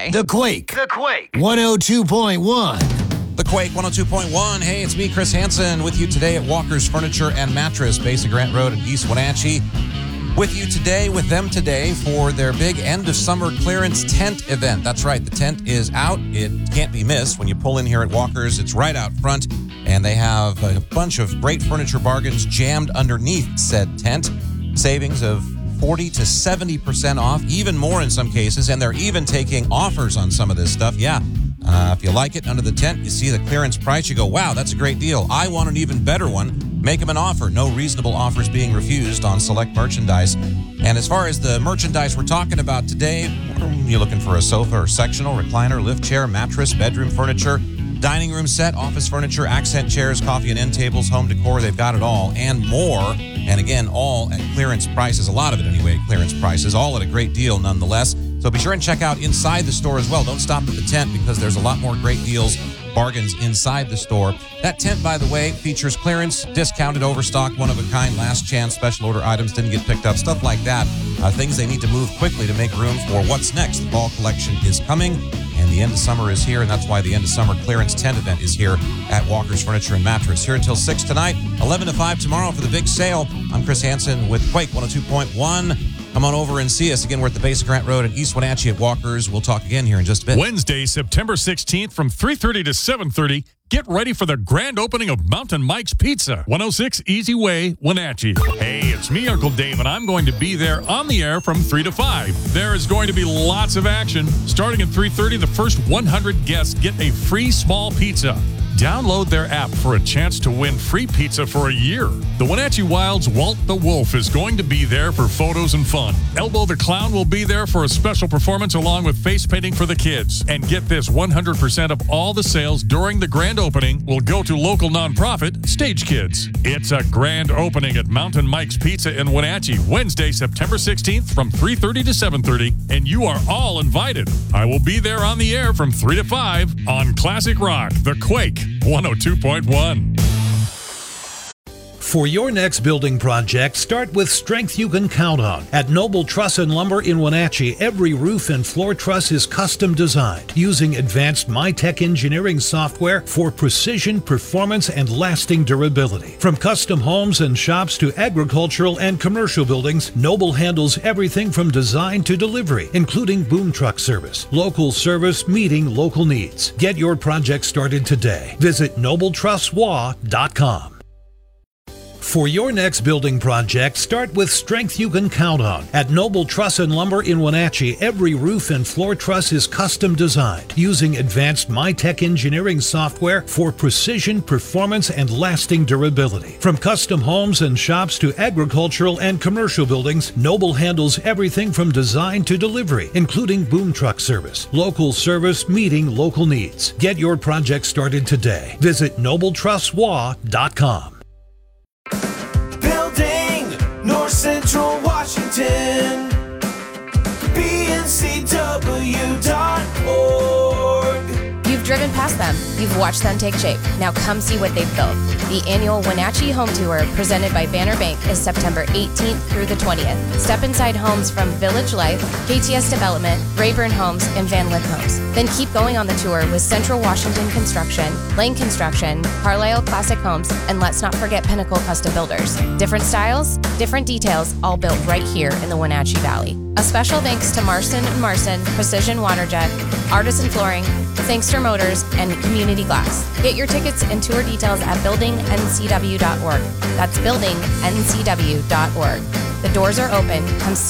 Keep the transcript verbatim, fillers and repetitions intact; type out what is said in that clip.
today. The Quake. The Quake. one oh two point one. The Quake one oh two point one. Hey, it's me, Chris Hansen, with you today at Walker's Furniture and Mattress, Base of Grant Road in East Wenatchee. With you today, with them today, for their big end-of-summer clearance tent event. That's right, the tent is out. It can't be missed. When you pull in here at Walker's, it's right out front, and they have a bunch of great furniture bargains jammed underneath said tent. Savings of forty to seventy percent off, even more in some cases, and they're even taking offers on some of this stuff. Yeah. Uh, if you like it under the tent, you see the clearance price, you go, wow, that's a great deal. I want an even better one. Make them an offer. No reasonable offers being refused on select merchandise. And as far as the merchandise we're talking about today, you're looking for a sofa or sectional, recliner, lift chair, mattress, bedroom furniture, dining room set, office furniture, accent chairs, coffee and end tables, home decor. They've got it all and more. And again, all at clearance prices. A lot of it anyway at clearance prices. All at a great deal nonetheless. So be sure and check out inside the store as well. Don't stop at the tent because there's a lot more great deals, bargains inside the store. That tent, by the way, features clearance, discounted, overstock, one-of-a-kind, last chance, special order items didn't get picked up, stuff like that. Uh, things they need to move quickly to make room for what's next. The fall collection is coming, and the end of summer is here, and that's why the end of summer clearance tent event is here at Walker's Furniture and Mattress. Here until six tonight, eleven to five tomorrow for the big sale. I'm Chris Hansen with Quake one oh two point one. Come on over and see us. Again, we're at the base of Grant Road in East Wenatchee at Walker's. We'll talk again here in just a bit. Wednesday, September sixteenth from three thirty to seven thirty. Get ready for the grand opening of Mountain Mike's Pizza, one oh six Easy Way, Wenatchee. Hey, it's me, Uncle Dave, and I'm going to be there on the air from three to five. There is going to be lots of action. Starting at three thirty, the first one hundred guests get a free small pizza. Download their app for a chance to win free pizza for a year. The Wenatchee Wild's Walt the Wolf is going to be there for photos and fun. Elbow the Clown will be there for a special performance along with face painting for the kids. And get this, one hundred percent of all the sales during the grand opening will go to local nonprofit Stage Kids. It's a grand opening at Mountain Mike's Pizza in Wenatchee, Wednesday, September sixteenth from three thirty to seven thirty, and you are all invited. I will be there on the air from three to five on Classic Rock, The Quake, one oh two point one. For your next building project, start with strength you can count on. At Noble Truss and Lumber in Wenatchee, every roof and floor truss is custom designed using advanced MyTech engineering software for precision, performance, and lasting durability. From custom homes and shops to agricultural and commercial buildings, Noble handles everything from design to delivery, including boom truck service. Local service meeting local needs. Get your project started today. Visit noble truss w a dot com. For your next building project, start with strength you can count on. At Noble Truss and Lumber in Wenatchee, every roof and floor truss is custom designed using advanced MyTech engineering software for precision, performance, and lasting durability. From custom homes and shops to agricultural and commercial buildings, Noble handles everything from design to delivery, including boom truck service. Local service meeting local needs. Get your project started today. Visit noble truss w a dot com. North Central Washington, B N C W dot org. You've driven past them. You've watched them take shape. Now come see what they've built. The annual Wenatchee Home Tour presented by Banner Bank is September eighteenth through the twentieth. Step inside homes from Village Life, K T S Development, Rayburn Homes, and Van Lyck Homes. Then keep going on the tour with Central Washington Construction, Lane Construction, Carlisle Classic Homes, and let's not forget Pinnacle Custom Builders. Different styles, different details, all built right here in the Wenatchee Valley. A special thanks to Marson and Marson, Precision Waterjet, Artisan Flooring, Thankster Motors, and Community Glass. Get your tickets and tour details at building n c w dot org. That's building n c w dot org. The doors are open. Come see